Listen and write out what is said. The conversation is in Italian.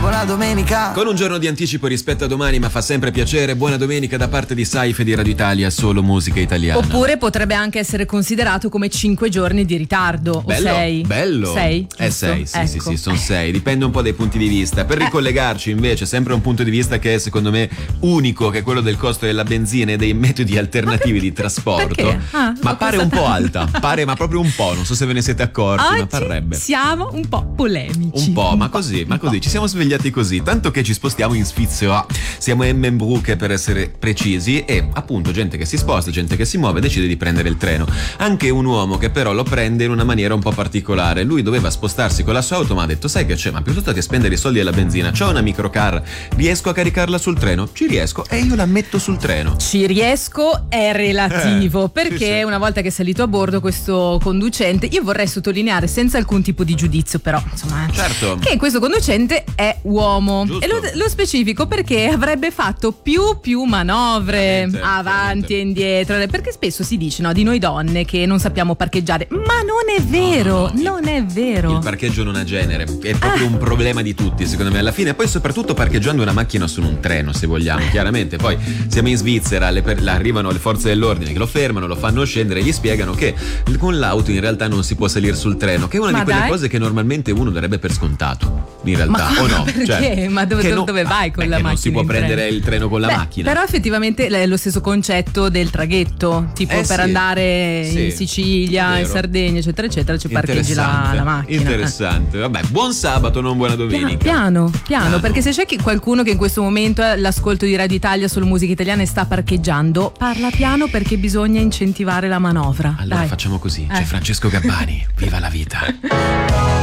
buona domenica. Con un giorno di anticipo rispetto a domani, ma fa sempre piacere. Buona domenica da parte di Saif di Radio Italia, solo musica italiana. Oppure potrebbe anche essere considerato come 5 giorni di ritardo. Bello, o 6. bello. 6? 6, sì, Ecco. sì, sono 6. Dipende un po' dai punti di vista. Per ricollegarci invece, sempre un punto di vista che è secondo me unico, che è quello del costo della benzina e dei metodi alternativi di trasporto. Perché? Ma pare un po' alta, pare, ma proprio un po', non so se ve ne siete accorti, ma Oggi parrebbe. siamo un po' polemici. Un po', ma così, ci siamo svegliati così, tanto che ci spostiamo in Svizzera. Siamo a Emmenbrücke per essere precisi e appunto gente che si sposta, gente che si muove, decide di prendere il treno. Anche un uomo che però lo prende in una maniera un po' particolare. Lui doveva spostarsi con la sua auto, ma ha detto: sai che c'è, ma piuttosto che spendere i soldi della benzina, c'ho una microcar, riesco a caricarla sul treno? Ci riesco e io la metto sul treno. Ci riesco è relativo, perché sì. una volta che è salito a bordo questo conducente, io vorrei sottolineare senza alcun tipo di giudizio, però insomma, Certo. che questo conducente è uomo. Giusto. E lo specifico perché avrebbe fatto più manovre avanti e indietro, perché spesso si dice, no, di noi donne che non sappiamo parcheggiare, ma non è vero, No. non è vero. Il parcheggio non ha genere, è proprio un problema di tutti secondo me alla fine, poi soprattutto parcheggiando una macchina su un treno, se vogliamo, chiaramente. Poi siamo in Svizzera, arrivano le forze dell'ordine che lo fermano, lo fanno scendere, gli spiegano che con l'auto in realtà non si può salire sul treno, che è una Ma di quelle dai? cose che normalmente uno darebbe per scontato, in realtà, o no? Perché? Ma dove vai con la macchina? Non si può in treno? prendere il treno con la Beh, macchina. Però effettivamente è lo stesso concetto del traghetto, tipo per sì. andare Sì, in Sicilia, in vero. Sardegna, eccetera, eccetera, ci parcheggi la macchina. Interessante. Vabbè, buon sabato, non buona domenica. Piano, perché se c'è qualcuno che in questo momento l'ascolto di Radio Italia solo musica italiana e sta parcheggiando, parla piano perché bisogna incentivare la manovra. Allora Dai. facciamo così, c'è Francesco Gabbani, viva la vita.